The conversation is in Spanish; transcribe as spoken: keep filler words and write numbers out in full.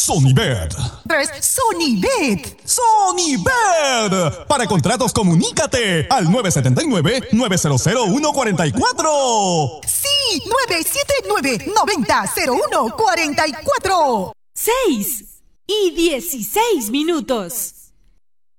Sonibet. tres Sonibet. Sonibet. Para contratos, comunícate al nueve siete nueve, nueve cero cero, uno cuatro cuatro. Sí, nueve siete nueve, nueve cero cero uno cuatro cuatro. Seis y dieciséis minutos.